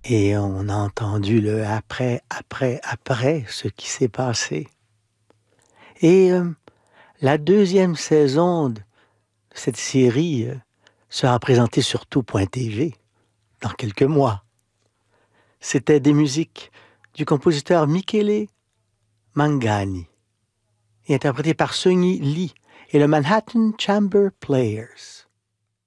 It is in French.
Et on a entendu le après ce qui s'est passé. Et la deuxième saison de cette série sera présentée sur tout.tv dans quelques mois. C'était des musiques du compositeur Michele Mangani et interprétées par Sunny Lee et le Manhattan Chamber Players.